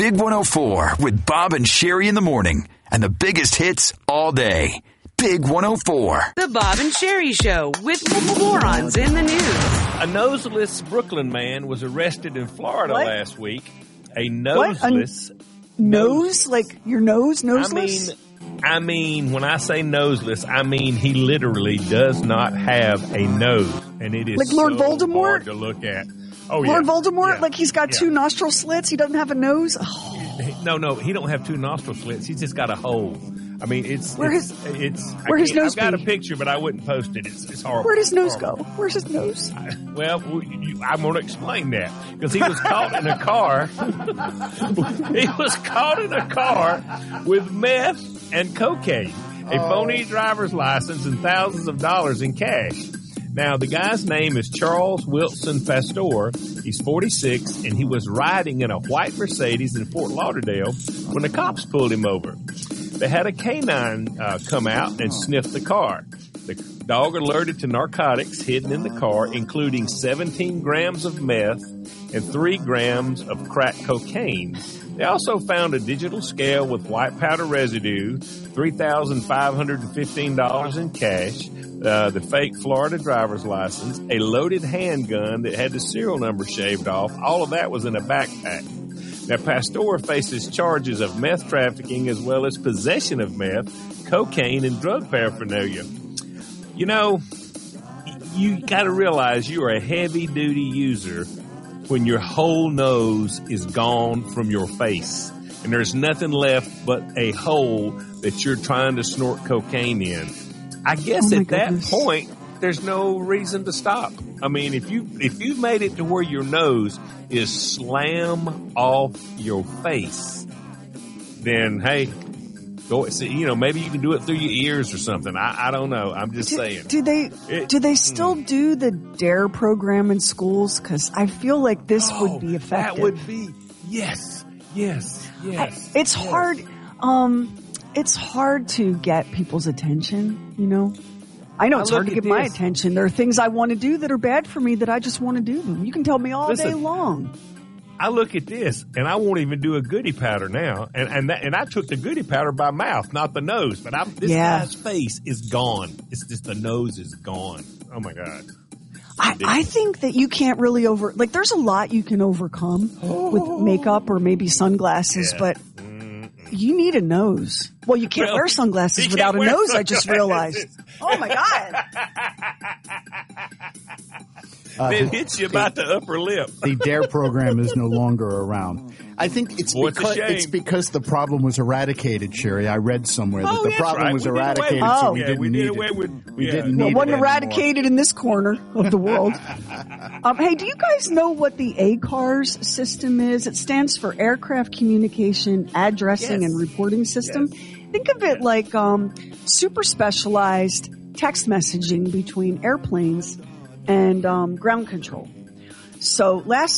Big 104 with Bob and Sherry in the morning. And the biggest hits all day. Big 104. The Bob and Sherry Show with morons in the news. A noseless Brooklyn man was arrested in Florida last week. A noseless... Nose? Like your nose? Noseless? I mean, when I say noseless, I mean he literally does not have a nose. And it is like Lord Voldemort? Hard to look at. Oh, Lord yeah. Voldemort? Yeah. Like he's got two nostril slits? He doesn't have a nose? Oh. No, he don't have two nostril slits. He's just got a hole. I mean, where his nose I've got be? a picture, but I wouldn't post it. It's horrible. Where'd his nose go? Where's his nose? I'm going to explain that because he was caught in a car. He was caught in a car with meth and cocaine, a phony driver's license, and thousands of dollars in cash. Now, the guy's name is Charles Wilson Pastor. He's 46, and he was riding in a white Mercedes in Fort Lauderdale when the cops pulled him over. They had a canine come out and sniff the car. The dog alerted to narcotics hidden in the car, including 17 grams of meth and 3 grams of crack cocaine. They also found a digital scale with white powder residue, $3,515 in cash, the fake Florida driver's license, a loaded handgun that had the serial number shaved off. All of that was in a backpack. Now, Pastor faces charges of meth trafficking as well as possession of meth, cocaine, and drug paraphernalia. You know, you got to realize you are a heavy-duty user when your whole nose is gone from your face and there's nothing left but a hole that you're trying to snort cocaine in. I guess at that point, there's no reason to stop. I mean, if you've made it to where your nose is slam off your face, then hey, go. Maybe you can do it through your ears or something. I don't know. I'm just saying. Do they still do the DARE program in schools? Because I feel like this would be effective. That would be yes. It's hard. It's hard to get people's attention, you know. I know it's hard to get my attention. There are things I want to do that are bad for me that I just want to do them. You can tell me all day long. I look at this, and I won't even do a goody powder now. And I took the goody powder by mouth, not the nose. But this guy's face is gone. It's just the nose is gone. Oh, my God. I think that you can't really there's a lot you can overcome with makeup or maybe sunglasses, but you need a nose. Well, you can't wear sunglasses without a nose, I just realized. Oh, my God. It hits you about the upper lip. The DARE program is no longer around. I think it's because the problem was eradicated, Sherry. I read somewhere that the problem was eradicated, so we didn't need it. It wasn't eradicated in this corner of the world. Hey, do you guys know what the ACARS system is? It stands for Aircraft Communication Addressing and Reporting System. Yes. Think of it like super specialized text messaging between airplanes and ground control. So last